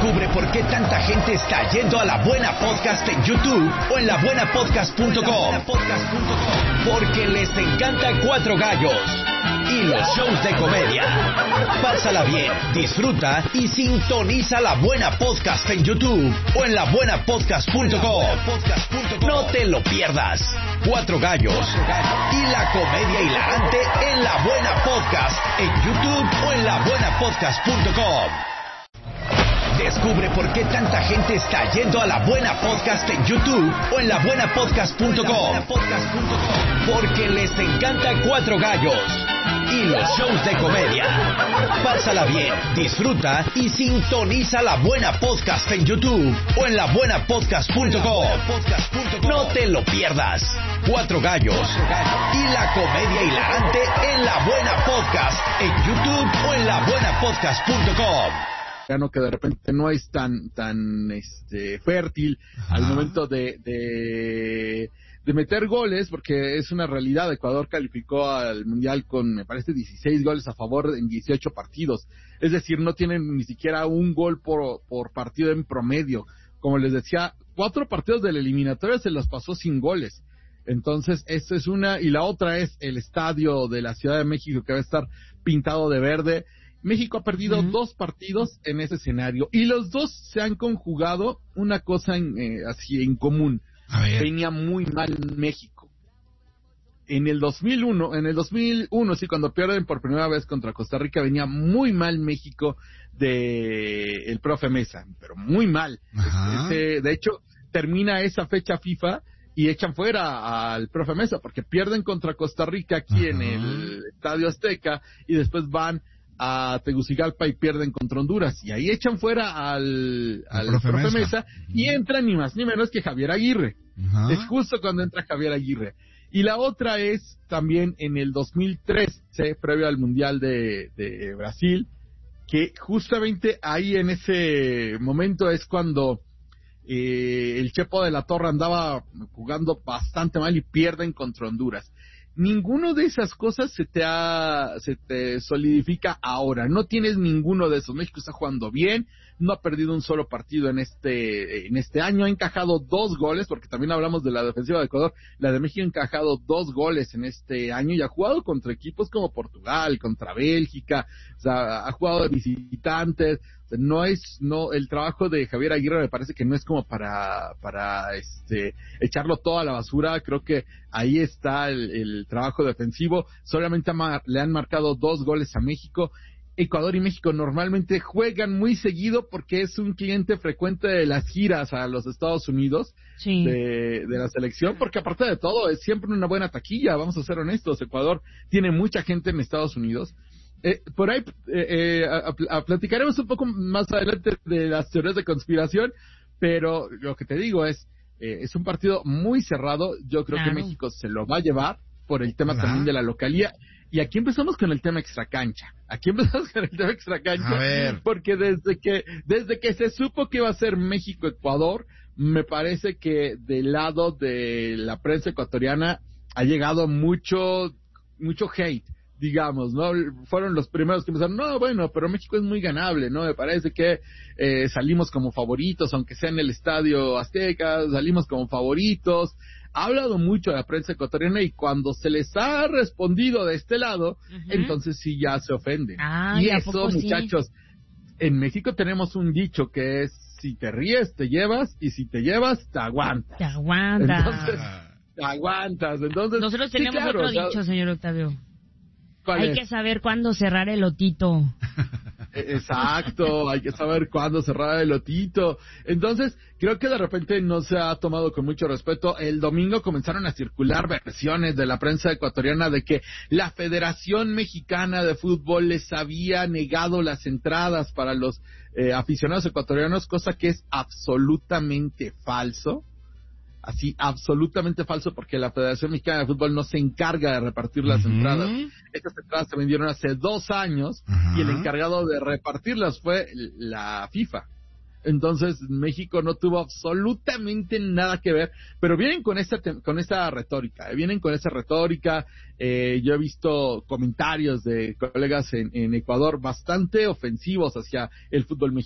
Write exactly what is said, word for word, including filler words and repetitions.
Descubre por qué tanta gente está yendo a La Buena Podcast en YouTube o en la buena podcast punto com. Porque les encanta Cuatro Gallos y los shows de comedia. Pásala bien, disfruta y sintoniza La Buena Podcast en YouTube o en la buena podcast punto com. No te lo pierdas. Cuatro Gallos y la comedia hilarante en La Buena Podcast en YouTube o en la buena podcast punto com. Descubre por qué tanta gente está yendo a La Buena Podcast en YouTube o en la buena podcast punto com. Porque les encanta Cuatro Gallos y los shows de comedia. Pásala bien, disfruta y sintoniza La Buena Podcast en YouTube o en la buena podcast punto com. No te lo pierdas. Cuatro Gallos y la comedia hilarante en La Buena Podcast en YouTube o en la buena podcast punto com. Que de repente no es tan tan este fértil Ajá. al momento de, de de meter goles, porque es una realidad. Ecuador calificó al Mundial con, me parece, dieciséis goles a favor en dieciocho partidos. Es decir, no tienen ni siquiera un gol por, por partido en promedio. Como les decía, cuatro partidos de la eliminatoria se los pasó sin goles. Entonces, esta es una, y la otra es el estadio de la Ciudad de México, que va a estar pintado de verde. México ha perdido uh-huh. dos partidos en ese escenario, y los dos se han conjugado una cosa en, eh, así en común. Venía muy mal México. En el dos mil uno, en el dos mil uno, sí, cuando pierden por primera vez contra Costa Rica, venía muy mal México de el profe Mesa, pero muy mal. Este, de hecho, termina esa fecha FIFA y echan fuera al profe Mesa, porque pierden contra Costa Rica aquí Ajá. en el Estadio Azteca, y después van a Tegucigalpa y pierden contra Honduras, y ahí echan fuera al, al profe, profe Mesa, Mesa y entra ni más ni menos que Javier Aguirre. Ajá. Es justo cuando entra Javier Aguirre. Y la otra es también en el dos mil trece, previo al Mundial de, de Brasil, que justamente ahí en ese momento es cuando eh, el Chepo de la Torre andaba jugando bastante mal y pierden contra Honduras. Ninguno de esas cosas se te ha, se te solidifica ahora. No tienes ninguno de esos. México está jugando bien, no ha perdido un solo partido en este, en este año. Ha encajado dos goles, porque también hablamos de la defensiva de Ecuador. La de México ha encajado dos goles en este año y ha jugado contra equipos como Portugal, contra Bélgica. O sea, ha jugado de visitantes. O sea, no es, no, el trabajo de Javier Aguirre me parece que no es como para, para, este, echarlo todo a la basura. Creo que ahí está el, el trabajo defensivo. Solamente ama, le han marcado dos goles a México. Ecuador y México normalmente juegan muy seguido porque es un cliente frecuente de las giras a los Estados Unidos sí. de, de la selección, porque aparte de todo es siempre una buena taquilla, vamos a ser honestos. Ecuador tiene mucha gente en Estados Unidos. Eh, por ahí eh, eh, a, a, platicaremos un poco más adelante de las teorías de conspiración, pero lo que te digo es, eh, es un partido muy cerrado. Yo creo claro. que México se lo va a llevar por el tema Hola. también de la localía. Y aquí empezamos con el tema extracancha. Aquí empezamos con el tema extracancha. Porque desde que, desde que se supo que iba a ser México-Ecuador, me parece que del lado de la prensa ecuatoriana ha llegado mucho, mucho hate, digamos, ¿no? Fueron los primeros que empezaron, no, bueno, pero México es muy ganable, ¿no? Me parece que eh, salimos como favoritos, aunque sea en el Estadio Azteca, salimos como favoritos. Ha hablado mucho a la prensa ecuatoriana, y cuando se les ha respondido de este lado, uh-huh. entonces sí ya se ofenden. Ah, y eso, muchachos, sí? En México tenemos un dicho que es, si te ríes, te llevas, y si te llevas, te aguantas. Te aguantas. Entonces, te aguantas. Entonces, nosotros sí, tenemos claro, otro o sea, dicho, señor Octavio. Hay es? que saber cuándo cerrar el otito. Exacto, hay que saber cuándo cerrar el otito. Entonces, creo que de repente no se ha tomado con mucho respeto. El domingo comenzaron a circular versiones de la prensa ecuatoriana de que la Federación Mexicana de Fútbol les había negado las entradas para los eh, aficionados ecuatorianos, cosa que es absolutamente falso. Así, absolutamente falso, porque la Federación Mexicana de Fútbol no se encarga de repartir las uh-huh. entradas. Estas entradas se vendieron hace dos años uh-huh. y el encargado de repartirlas fue la FIFA. Entonces, México no tuvo absolutamente nada que ver, pero vienen con esta, con esta retórica, eh, vienen con esa retórica. Eh, yo he visto comentarios de colegas en, en Ecuador bastante ofensivos hacia el fútbol mexicano.